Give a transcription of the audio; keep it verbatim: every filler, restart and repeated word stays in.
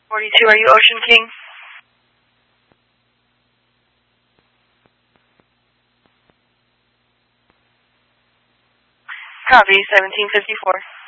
forty-two, are you Ocean King? Copy, seventeen fifty-four.